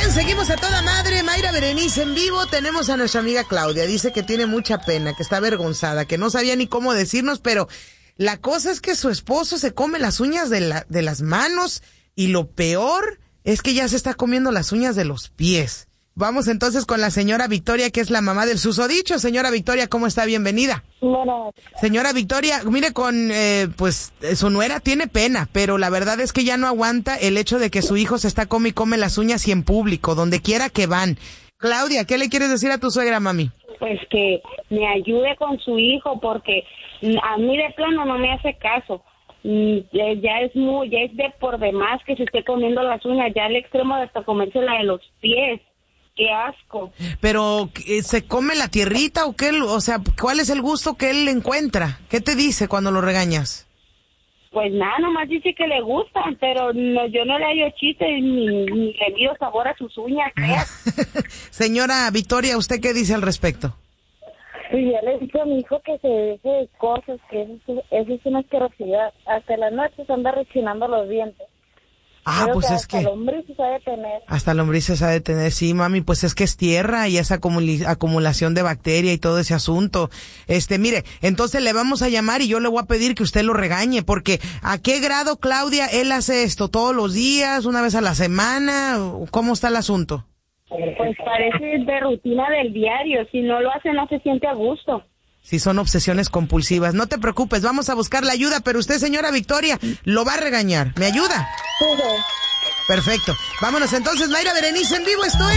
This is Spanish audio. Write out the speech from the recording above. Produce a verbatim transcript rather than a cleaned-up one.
Oigan, seguimos a toda madre. Mayra Berenice en vivo. Tenemos a nuestra amiga Claudia. Dice que tiene mucha pena, que está avergonzada, que no sabía ni cómo decirnos, pero la cosa es que su esposo se come las uñas de, la, de las manos y lo peor es que ya se está comiendo las uñas de los pies. Vamos entonces con la señora Victoria, que es la mamá del susodicho. Señora Victoria, ¿cómo está? Bienvenida. Bueno. Señora Victoria, mire, con, eh, pues, su nuera tiene pena, pero la verdad es que ya no aguanta el hecho de que su hijo se está come y come las uñas y en público, donde quiera que van. Claudia, ¿qué le quieres decir a tu suegra, mami? Pues que me ayude con su hijo, porque a mí de plano no me hace caso. Ya es muy, ya es de por demás que se esté comiendo las uñas, ya al extremo de hasta comerse la de los pies. ¡Qué asco! Pero, ¿se come la tierrita o qué? O sea, ¿cuál es el gusto que él encuentra? ¿Qué te dice cuando lo regañas? Pues nada, nomás dice que le gustan, pero no, yo no le hallo chiste ni, ni le mido sabor a sus uñas. Señora Victoria, ¿usted qué dice al respecto? Pues ya le dije a mi hijo que se deje de cosas, que eso, eso es una asquerosidad. Hasta las noches anda rechinando los dientes. Ah, Creo pues que es hasta que... lombrices ha de tener. Hasta lombrices ha de tener, sí, mami, pues es que es tierra y esa acumula- acumulación de bacteria y todo ese asunto. Este, mire, entonces le vamos a llamar y yo le voy a pedir que usted lo regañe, porque ¿a qué grado, Claudia, él hace esto? ¿Todos los días? ¿Una vez a la semana? ¿Cómo está el asunto? Pues parece de rutina del diario. Si no lo hace, no se siente a gusto. Si son obsesiones compulsivas. No te preocupes, vamos a buscar la ayuda, pero usted, señora Victoria, lo va a regañar. ¿Me ayuda? Sí. Perfecto. Vámonos entonces, Mayra Berenice en vivo, esto es...